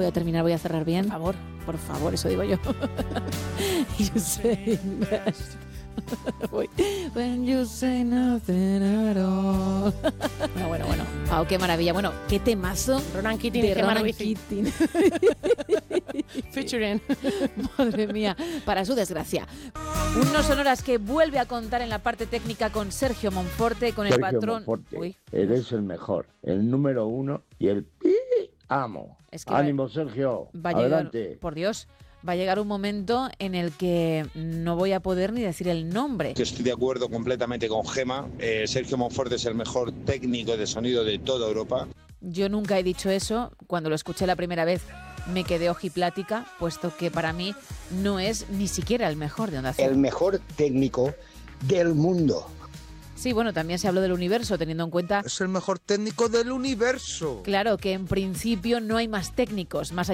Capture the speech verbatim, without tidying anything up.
a terminar, voy a cerrar bien. Por favor. Por favor, eso digo yo. You say best. When you say nothing at all. Bueno, bueno, bueno. Wow, qué maravilla. Bueno, qué temazo. Ronan Keating de y Gemma Ronan Ruiz. Keating. Featuring. Madre mía, para su desgracia. Un No Sonoras que vuelve a contar en la parte técnica con Sergio Monforte, con el Sergio patrón. Monforte, Uy. eres el mejor, el número uno y el pi amo. Es que Ánimo, va, Sergio. va a llegar, Adelante. por Dios, va a llegar un momento en el que no voy a poder ni decir el nombre. Que estoy de acuerdo completamente con Gemma. Eh, Sergio Monforte es el mejor técnico de sonido de toda Europa. Yo nunca he dicho eso. Cuando lo escuché la primera vez me quedé ojiplática, puesto que para mí no es ni siquiera el mejor de Onda Cero. El mejor técnico del mundo. Sí, bueno, también se habló del universo, teniendo en cuenta... Es el mejor técnico del universo. Claro, que en principio no hay más técnicos, más